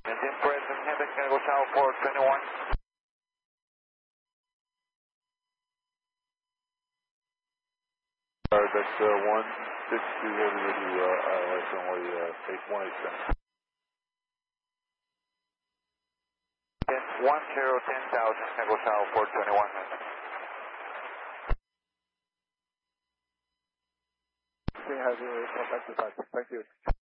Engine present, heading Tango South 421. That's 162 heavy radio, ILS only 187. 10,000, Tango South 421. Have you contacted back? Thank you.